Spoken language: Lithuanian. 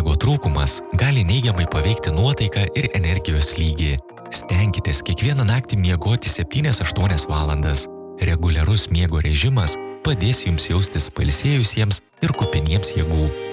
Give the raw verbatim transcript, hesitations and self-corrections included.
Miego trūkumas gali neigiamai paveikti nuotaiką ir energijos lygį. Stenkitės kiekvieną naktį miegoti septynias aštuonias valandas. Reguliarus miego režimas padės jums jaustis pailsėjusiems ir kupiniems jėgų.